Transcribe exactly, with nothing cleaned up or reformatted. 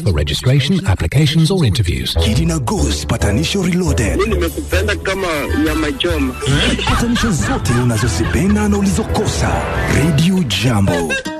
for registration, applications or interviews. Kidina Goose Patanisho Reloaded. Mimi nimekupenda kama nyama choma. Patanisho zote unazozipenda na ulizokosa. Radio Jambo.